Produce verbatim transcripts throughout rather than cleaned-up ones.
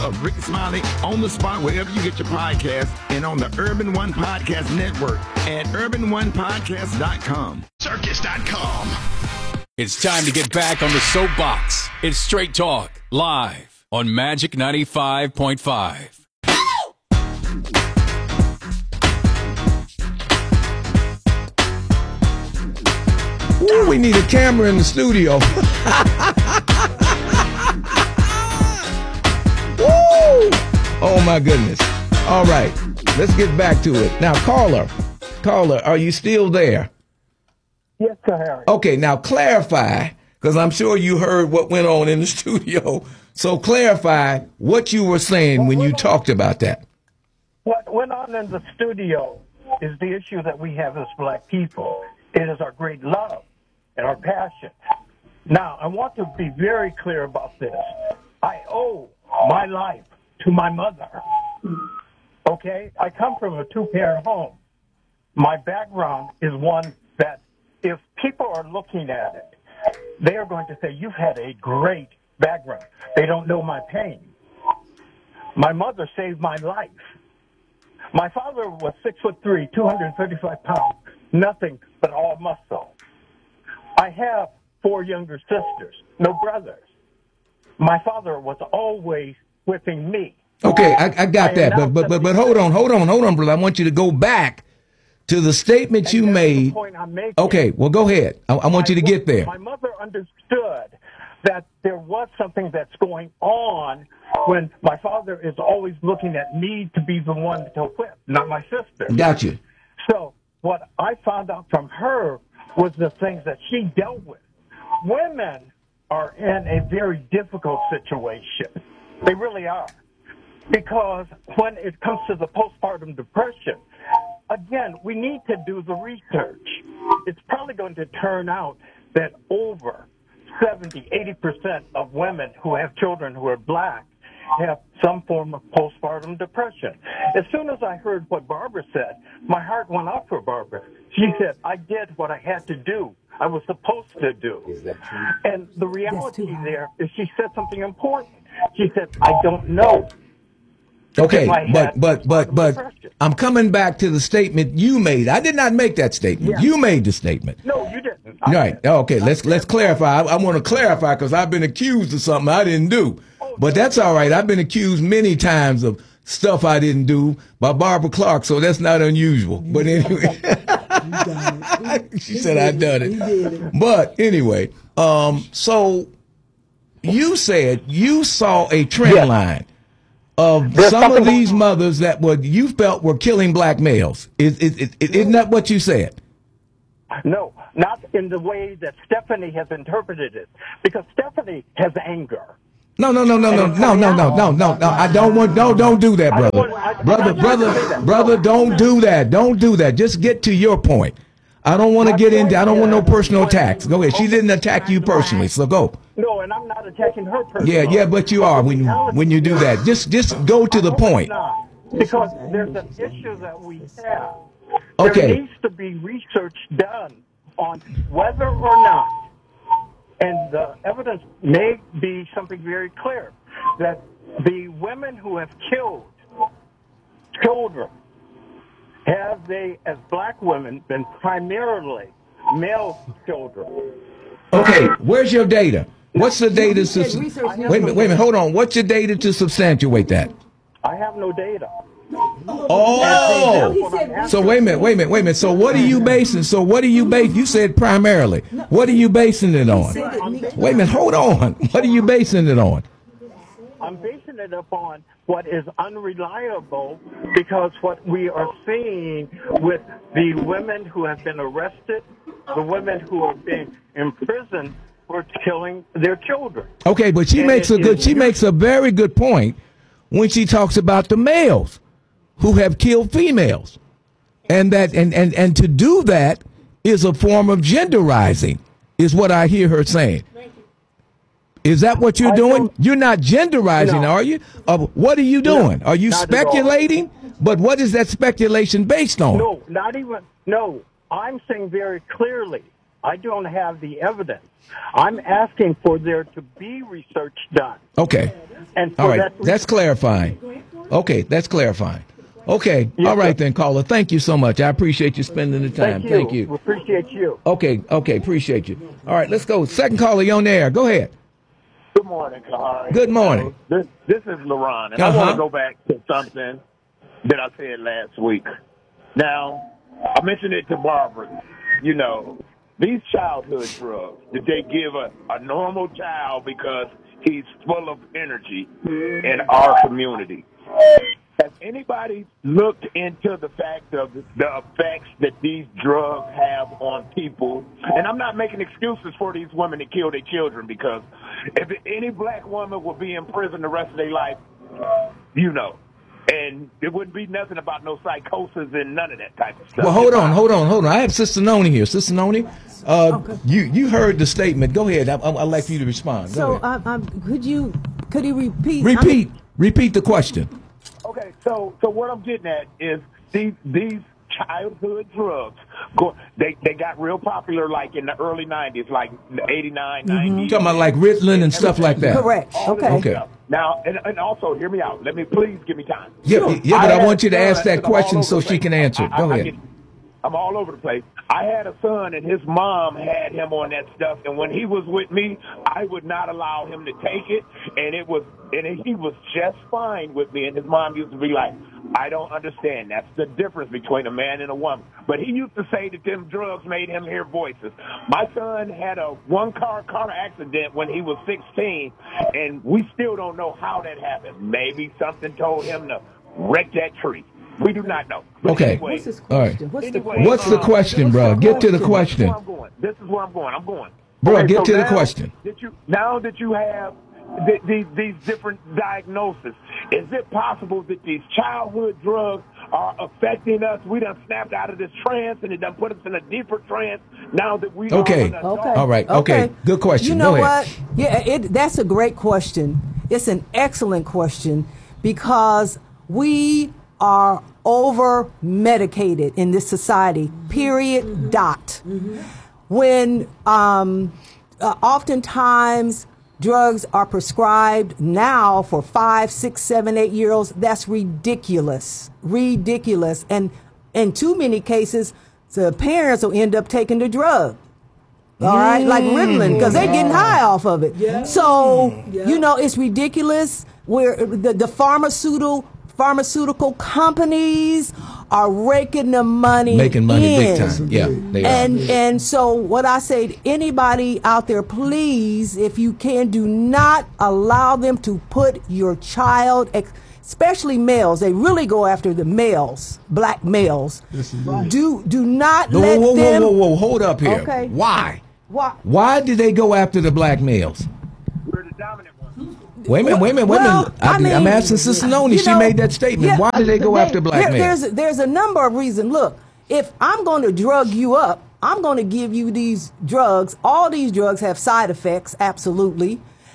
of Rick Smiley on the spot wherever you get your podcast and on the Urban One Podcast Network at urban one podcast dot com. Circus dot com. It's time to get back on the soapbox. It's Straight Talk, live on Magic ninety-five point five. Ooh, we need a camera in the studio. Woo! Oh, my goodness. All right, let's get back to it. Now, caller, caller, are you still there? Yes, sir, Harry. Okay, now clarify, because I'm sure you heard what went on in the studio. So clarify what you were saying when you talked about that. What went on in the studio is the issue that we have as black people. It is our great love and our passion. Now, I want to be very clear about this. I owe my life to my mother. Okay? I come from a two-parent home. My background is one that if people are looking at it, they are going to say, you've had a great background. They don't know my pain. My mother saved my life. My father was six foot three, two hundred thirty-five pounds, nothing but all muscle. I have four younger sisters, no brothers. My father was always whipping me. Okay, I, I got I that, but but but but hold on, hold on, hold on, brother. I want you to go back to the statement and you made. Okay, well, go ahead. I, I want my, you to get there. My mother understood that there was something that's going on when my father is always looking at me to be the one to whip, not my sister. Got you. So what I found out from her was the things that she dealt with. Women are in a very difficult situation. They really are. Because when it comes to the postpartum depression, again, we need to do the research. It's probably going to turn out that over seventy, eighty percent of women who have children who are black have some form of postpartum depression. As soon as I heard what Barbara said, my heart went out for Barbara. She said, I did what I had to do. I was supposed to do. Is that true? And the reality there is she said something important. She said, I don't know. Okay, but but but but I'm coming back to the statement you made. I did not make that statement. Yeah. You made the statement. No, you didn't. I right. Didn't. Okay, let's let's clarify. I, I want to clarify because I've been accused of something I didn't do. Oh, but that's all right. I've been accused many times of stuff I didn't do by Barbara Clark, so that's not unusual. But anyway, she said I done it. But anyway, um, so you said you saw a trend yeah. line of There's some of these mothers that were you felt were killing black males. Is, is, is, isn't that what you said? No, not in the way that Stephanie has interpreted it, because Stephanie has anger. No, no, no, no, no, no, no, no, no, no, no. I don't want. No, don't do that, brother. Brother, brother, brother, don't do that. Don't do that. Just get to your point. I don't want to get into. I don't want no personal attacks. Go ahead. She didn't attack you personally, so go. No, and I'm not attacking her personally. Yeah, yeah, but you are when you when you do that. Just just go to the point. Because there's an issue that we have. Okay. There needs to be research done on whether or not, and the evidence may be something very clear, that the women who have killed children, have they, as black women, been primarily male children? Okay, where's your data? What's the data? To, wait a minute, wait a minute, hold on. What's your data to substantiate that? I have no data. Oh, so wait a minute, wait a minute, wait a minute. So what are you basing? So what are you basing? You said primarily. What are you basing it on? Wait a minute, hold on. What are you basing it on? I'm basing it upon what is unreliable, because what we are seeing with the women who have been arrested, the women who are being imprisoned for killing their children. Okay, but she and makes a good. She makes a very good point when she talks about the males who have killed females, and that and and and to do that is a form of genderizing, is what I hear her saying. Is that what you're doing? You're not genderizing, no. Are you? Uh, what are you doing? No, are you speculating? But what is that speculation based on? No, not even. No, I'm saying very clearly I don't have the evidence. I'm asking for there to be research done. Okay. And for All right. that That's clarifying. Okay. That's clarifying. Okay. Yes, All right sir. then, caller. Thank you so much. I appreciate you spending the time. Thank you. Thank you. We appreciate you. Okay. Okay. Appreciate you. All right. Let's go. Second caller, you on the air. Go ahead. Good morning, Kahari. Good morning. This this is LaRon, and Uh-huh. I want to go back to something that I said last week. Now, I mentioned it to Barbara. You know, these childhood drugs that they give a, a normal child because he's full of energy in our community. Has anybody looked into the fact of the effects that these drugs have on people? And I'm not making excuses for these women to kill their children, because if any black woman would be in prison the rest of their life, you know, and it wouldn't be nothing about no psychosis and none of that type of stuff. Well, hold on, hold on, hold on. I have Sister Noni here. Sister Noni, uh, okay. you you heard the statement. Go ahead. I, I, I'd like for you to respond. Go so, ahead. I, I, could you could you repeat? Repeat. I mean, repeat the question. Okay, so so what I'm getting at is these these childhood drugs, go, they they got real popular like in the early nineties, like eighty-nine, mm-hmm. ninety. You're talking about like Ritalin and stuff like that. Correct. Okay. Okay. Stuff. Now, and, and also, hear me out. Let me please give me time. Yeah, Sure. yeah, but I, I want you to had a ask son, that I'm all question over so the she place. can answer. I, Go I, I ahead. get, I'm all over the place. I had a son, and his mom had him on that stuff. And when he was with me, I would not allow him to take it, and it was, and he was just fine with me. And his mom used to be like, "I don't understand. That's the difference between a man and a woman." But he used to say that them drugs made him hear voices. My son had a one-car car accident when he was sixteen, and we still don't know how that happened. Maybe something told him to wreck that tree. We do not know. But Okay. Anyway, What's his All right. question? What's Anyway, the What's the um, question, bro? Get to the This question. is where I'm going. This is where I'm going. I'm going. Bro, Okay, get so to the now question. That you, now that you have the, the, these different diagnoses, is it possible that these childhood drugs are affecting us? We done snapped out of this trance, and it done put us in a deeper trance now that we Okay. are an adult. Okay. All right. Okay. Good question. You know Go ahead. what? Yeah, it, that's a great question. It's an excellent question, because we are over medicated in this society. Period. Mm-hmm. Dot. Mm-hmm. When um, uh, oftentimes drugs are prescribed now for five, six, seven, eight year olds, that's ridiculous. Ridiculous. And in too many cases, the parents will end up taking the drug. All right, like Ritalin, because they're getting high off of it. Yeah. So, yeah. you know, it's ridiculous. Where the, the pharmaceutical pharmaceutical companies are raking the money Making money in. big time. Yeah, they and are. and so what I say to anybody out there, please, if you can, do not allow them to put your child, especially males. They really go after the males, black males. Do do not Whoa, let whoa, them. whoa, whoa, whoa, hold up here. Okay. Why? Why? Why did they go after the black males? We're the dominant ones. Wait a minute, wait a minute, wait a Well, minute. I, I mean, I'm asking Sister Noni. you She know, made that statement. yeah, Why did they go they- after black there- males? There's there's a number of reasons. Look, if I'm going to drug you up, I'm going to give you these drugs. All these drugs have side effects, absolutely.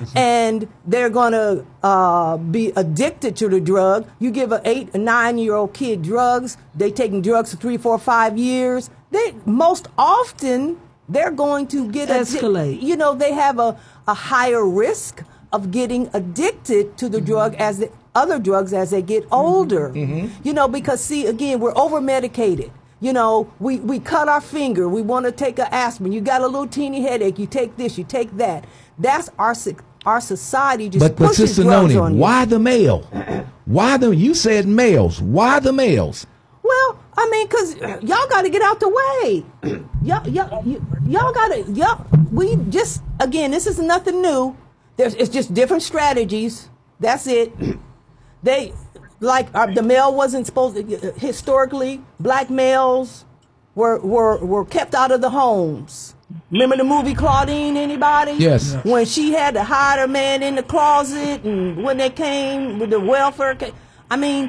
And they're going to uh, be addicted to the drug. You give an eight, a nine-year-old kid drugs. They taking drugs for three, four, five years. They most often they're going to get Escalate. Addi- you know, they have a, a higher risk of getting addicted to the mm-hmm. drug as the other drugs as they get older. Mm-hmm. You know, because see, again, we're over medicated. You know, we, we cut our finger. We want to take an aspirin. You got a little teeny headache. You take this. You take that. That's our our society just but, but pushes Sister drugs Noni, on you. why the male? Why the? You said males. Why the males? Well, I mean, because y'all got to get out the way. y'all, y'all, y'all got to, y'all, we just, again, this is nothing new. There's, it's just different strategies. That's it. They, like, uh, the male wasn't supposed to, historically, black males were, were, were kept out of the homes. Remember the movie Claudine, anybody? Yes. When she had to hide her man in the closet, and when they came with the welfare, ca- I mean,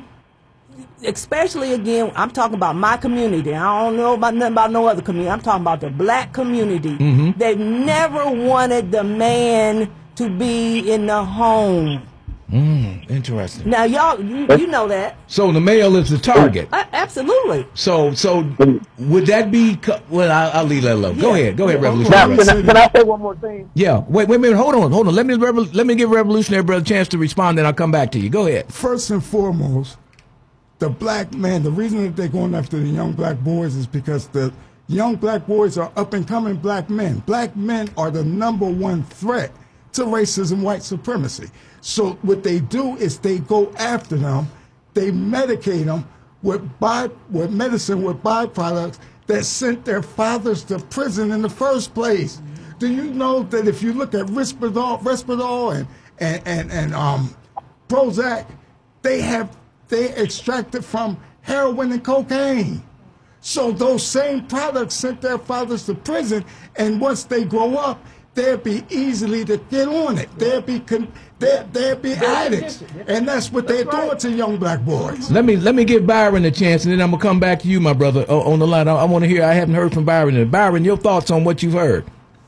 especially again, I'm talking about my community. I don't know about nothing about no other community. I'm talking about the black community. Mm-hmm. They've never wanted the man to be in the home. Mm, interesting. Now, y'all, you, you know that. So the male is the target. Uh, absolutely. So, so would that be? Co- well, I'll, I'll leave that alone. Go Yeah. ahead. Go ahead, Now, Revolutionary. can I, can I say one more thing? Yeah. Wait, wait a minute. Hold on. Hold on. Let me revol- let me give Revolutionary Brother a chance to respond, then I'll come back to you. Go ahead. First and foremost, the black man, the reason that they're going after the young black boys is because the young black boys are up and coming black men. Black men are the number one threat to racism, white supremacy. So what they do is they go after them, they medicate them with, by, with medicine with byproducts that sent their fathers to prison in the first place. Do you know that if you look at Risperdal, Risperdal and, and, and, and um, Prozac, they have they extracted from heroin and cocaine. So those same products sent their fathers to prison, and once they grow up, they'll be easily to get on it. They'll be con- they'll, they'll be addicts, and that's what they're doing to young black boys. Let me let me give Byron a chance, and then I'm gonna come back to you, my brother, uh, on the line. I, I want to hear. I haven't heard from Byron. Byron, your thoughts on what you've heard?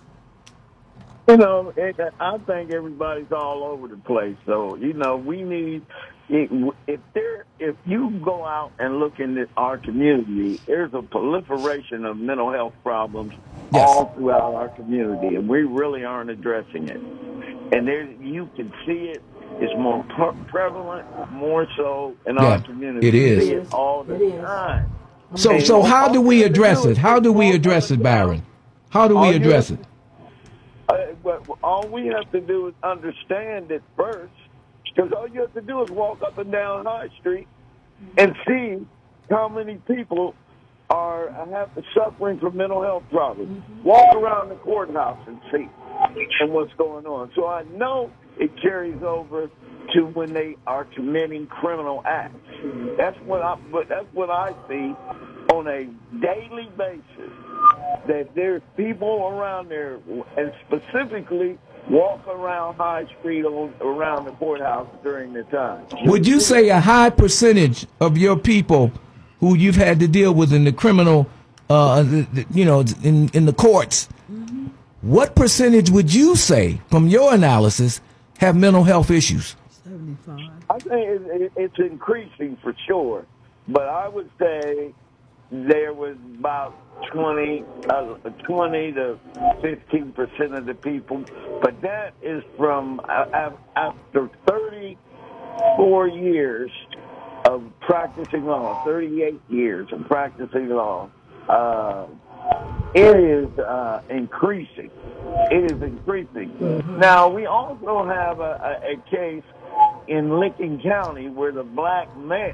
You know, it, I think everybody's all over the place. So, you know, we need, if there, if you go out and look in our community, there's a proliferation of mental health problems Yes. all throughout our community, and we really aren't addressing it. And there, you can see it. It's more pre- prevalent, more so in Yeah, our community. it We is. see it all the It is. time. So, And so how all do you we have to address do it? is How do we walk address up it, and Byron? down. How do All we you address have it? Uh, but all we have to do is understand it first, because all you have to do is walk up and down High Street and see how many people are have suffering from mental health problems. Walk around the courthouse and see and what's going on. So I know it carries over to when they are committing criminal acts. That's what I, but that's what I see on a daily basis. That there's people around there, and specifically walk around High Street on, around the courthouse during the time. Would you say a high percentage of your people who you've had to deal with in the criminal, uh, the, the, you know, in in the courts, mm-hmm. what percentage would you say, from your analysis, have mental health issues? seventy-five. I think it, it, it's increasing for sure, but I would say there was about twenty, uh, twenty to fifteen percent of the people, but that is from uh, after thirty-four years of practicing law, thirty-eight years of practicing law. Uh, it is uh, increasing. It is increasing. Mm-hmm. Now, we also have a, a, a case in Lincoln County where the black man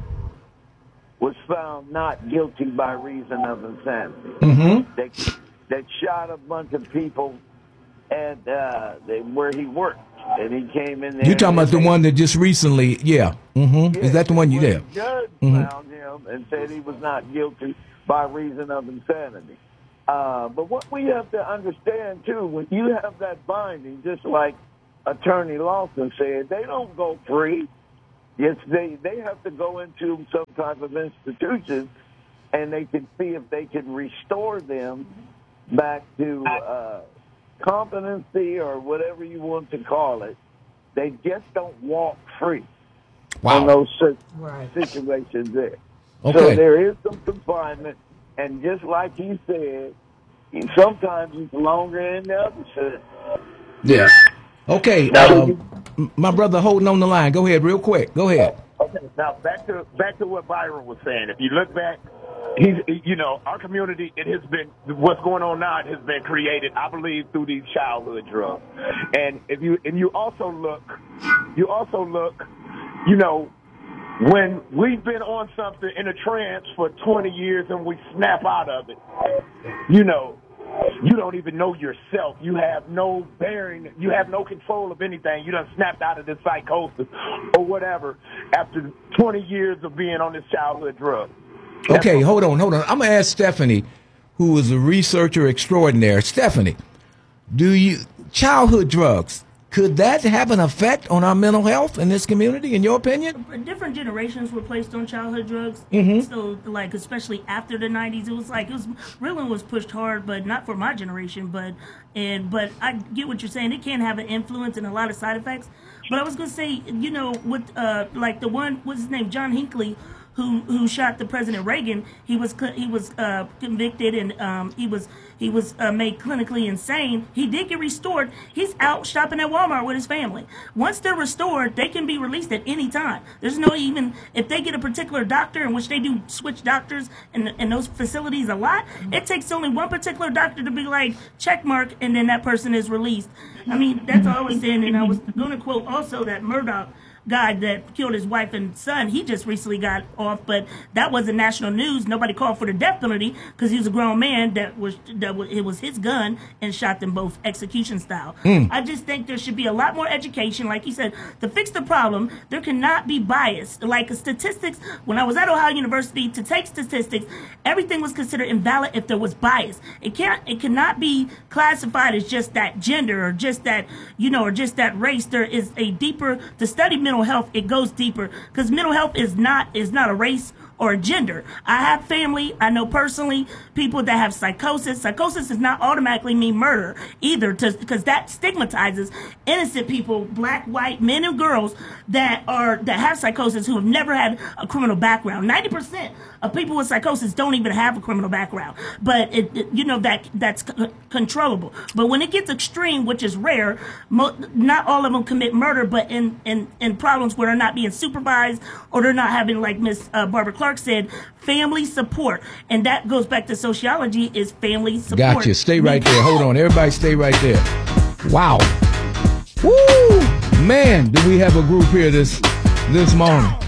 was found not guilty by reason of insanity. Mm-hmm. They, they shot a bunch of people at uh, they, where he worked, and he came in there. You're talking about the one that just recently, yeah. Mm-hmm. Yeah, Is that the one you the there? judge Mm-hmm. found him and said he was not guilty by reason of insanity. Uh, but what we have to understand, too, when you have that finding, just like Attorney Lawson said, they don't go free. Yes, they, they have to go into some type of institution, and they can see if they can restore them back to uh, competency or whatever you want to call it. They just don't walk free Wow. on those si- Right. situations there. Okay. So there is some confinement, and just like you said, sometimes it's longer than the other side. Yeah. Okay. Now, Um, my brother holding on the line. Go ahead, real quick. Go ahead. Okay, now back to back to what Byron was saying. If you look back, he's you know our community. It has been what's going on now. It has been created, I believe, through these childhood drugs. And if you and you also look, you also look, you know, when we've been on something in a trance for twenty years and we snap out of it, you know. You don't even know yourself. You have no bearing. You have no control of anything. You done snapped out of this psychosis or whatever after twenty years of being on this childhood drug. Okay, hold on, hold on. I'm going to ask Stephanie, who is a researcher extraordinaire. Stephanie, do you, childhood drugs, could that have an effect on our mental health in this community, in your opinion? Different generations were placed on childhood drugs. Mm-hmm. So, like, especially after the nineties, it was like, it was, Ritalin was pushed hard, but not for my generation. But, and, but I get what you're saying. It can have an influence and a lot of side effects. But I was gonna say, you know, with uh, like the one, what's his name, John Hinckley, who who shot the President Reagan. He was he was uh, convicted and um, he was he was uh, made clinically insane. He did get restored. He's out shopping at Walmart with his family. Once they're restored, they can be released at any time. There's no even if they get a particular doctor, in which they do switch doctors in in those facilities a lot. It takes only one particular doctor to be like check mark, and then that person is released. I mean, that's all I was saying. And I was going to quote also that Murdoch guy that killed his wife and son, he just recently got off, but that wasn't national news. Nobody called for the death penalty because he was a grown man that was that was, it was his gun and shot them both execution style. Mm. I just think there should be a lot more education, like you said, to fix the problem. There cannot be bias. Like statistics, when I was at Ohio University, to take statistics, everything was considered invalid if there was bias. It can't, it cannot be classified as just that gender or just that, you know, or just that race. There is a deeper, to study mental health, it goes deeper, because mental health is not is not a race or a gender. I have family, I know personally, people that have psychosis. Psychosis does not automatically mean murder either, because that stigmatizes innocent people, black, white, men and girls that are that have psychosis who have never had a criminal background. ninety percent of people with psychosis don't even have a criminal background, but it, it, you know that that's c- controllable. But when it gets extreme, which is rare, mo- not all of them commit murder, but in, in, in problems where they're not being supervised or they're not having, like Miss uh, Barbara Clark said, family support. And that goes back to sociology, is family support. Gotcha. Stay right there. Hold on. Everybody stay right there. Wow. Woo! Man, do we have a group here this this morning.